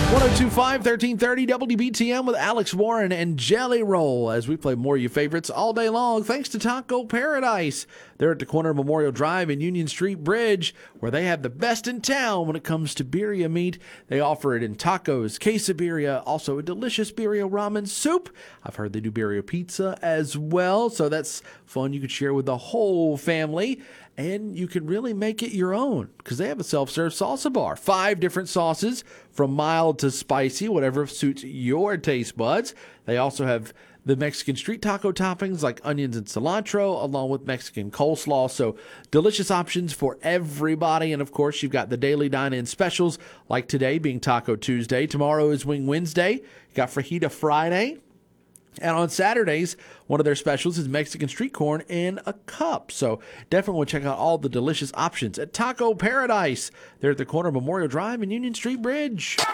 1025, 1330 WBTM with Alex Warren and Jelly Roll as we play more of your favorites all day long. Thanks to Taco Paradise. They're at the corner of Memorial Drive and Union Street Bridge, where they have the best in town when it comes to birria meat. They offer it in tacos, quesabirria, also a delicious birria ramen soup. I've heard they do birria pizza as well, so that's fun. You could share with the whole family. And you can really make it your own because they have a self-serve salsa bar. 5 different sauces from mild to spicy, whatever suits your taste buds. They also have the Mexican street taco toppings like onions and cilantro, along with Mexican coleslaw. So delicious options for everybody. And of course, you've got the daily dine-in specials like today being Taco Tuesday. Tomorrow is Wing Wednesday. You got Fajita Friday. And on Saturdays, one of their specials is Mexican street corn in a cup. So definitely want to check out all the delicious options at Taco Paradise. They're at the corner of Memorial Drive and Union Street Bridge.